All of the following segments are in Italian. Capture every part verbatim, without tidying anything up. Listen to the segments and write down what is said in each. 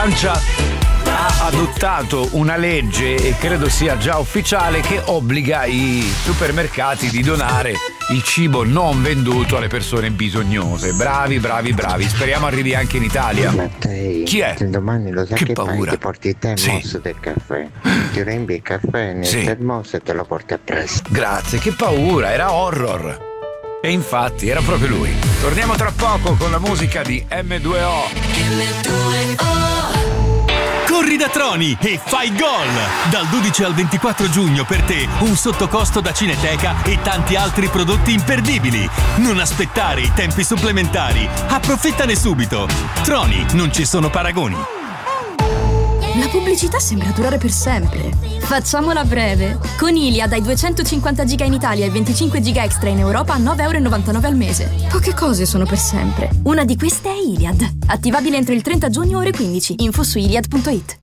Francia ha adottato una legge, e credo sia già ufficiale, che obbliga i supermercati di donare il cibo non venduto alle persone bisognose. Bravi, bravi, bravi. Speriamo arrivi anche in Italia. Mattei, chi è? Domani lo sai che, che paura. fai? Ti porti il termos sì. del caffè. Ti riempi il caffè nel sì. termos e te lo porti appresso. Grazie, che paura, era horror. E infatti era proprio lui. Torniamo tra poco con la musica di M due O. M due O. Corri da Troni e fai gol! Dal dodici al ventiquattro giugno per te un sottocosto da Cineteca e tanti altri prodotti imperdibili. Non aspettare i tempi supplementari. Approfittane subito. Troni, non ci sono paragoni. La pubblicità sembra durare per sempre. Facciamola breve. Con Iliad hai duecentocinquanta giga in Italia e venticinque giga extra in Europa a nove virgola novantanove euro al mese. Poche cose sono per sempre. Una di queste è Iliad. Attivabile entro il trenta giugno ore quindici. Info su iliad punto it.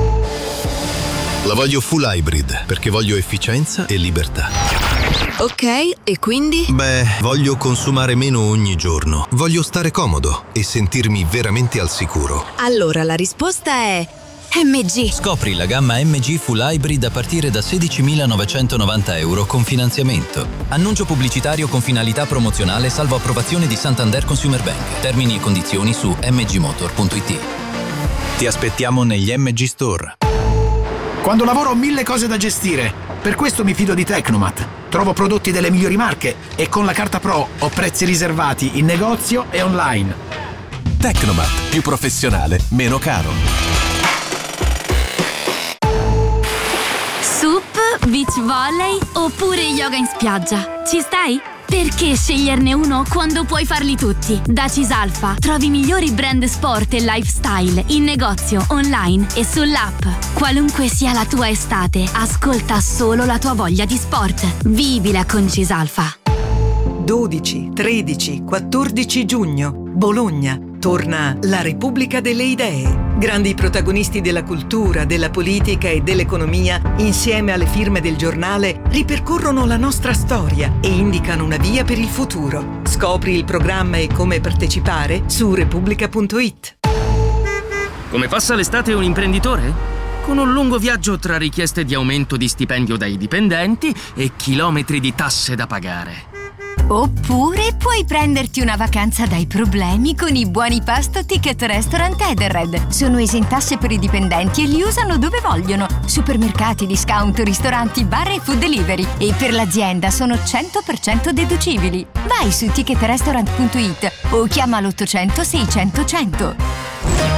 La voglio full hybrid perché voglio efficienza e libertà. Ok, e quindi? Beh, voglio consumare meno ogni giorno. Voglio stare comodo e sentirmi veramente al sicuro. Allora la risposta è M G. Scopri la gamma M G Full Hybrid a partire da sedicimilanovecentovananta euro con finanziamento. Annuncio pubblicitario con finalità promozionale salvo approvazione di Santander Consumer Bank. Termini e condizioni su m g motor punto it. Ti aspettiamo negli M G Store. Quando lavoro ho mille cose da gestire. Per questo mi fido di Tecnomat. Trovo prodotti delle migliori marche e con la carta Pro ho prezzi riservati in negozio e online. Tecnomat, più professionale, meno caro. Sup, beach volley oppure yoga in spiaggia? Ci stai? Perché sceglierne uno quando puoi farli tutti? Da Cisalfa trovi i migliori brand sport e lifestyle in negozio, online e sull'app. Qualunque sia la tua estate, ascolta solo la tua voglia di sport. Vivila con Cisalfa. dodici, tredici, quattordici giugno, Bologna. Torna la Repubblica delle Idee. Grandi protagonisti della cultura, della politica e dell'economia, insieme alle firme del giornale, ripercorrono la nostra storia e indicano una via per il futuro. Scopri il programma e come partecipare su repubblica punto it. Come passa l'estate un imprenditore? Con un lungo viaggio tra richieste di aumento di stipendio dai dipendenti e chilometri di tasse da pagare. Oppure puoi prenderti una vacanza dai problemi con i buoni pasto Ticket Restaurant Edenred. Sono esentasse per i dipendenti e li usano dove vogliono. Supermercati, discount, ristoranti, bar e food delivery. E per l'azienda sono cento per cento deducibili. Vai su ticket restaurant punto it o chiama l'ottocento seicento cento.